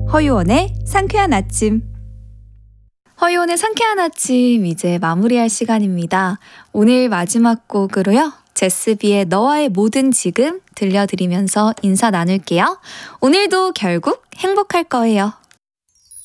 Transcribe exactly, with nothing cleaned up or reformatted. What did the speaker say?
허유원의 상쾌한 아침. 허유원의 상쾌한 아침 이제 마무리할 시간입니다. 오늘 마지막 곡으로요. 제스비의 너와의 모든 지금 들려드리면서 인사 나눌게요. 오늘도 결국 행복할 거예요.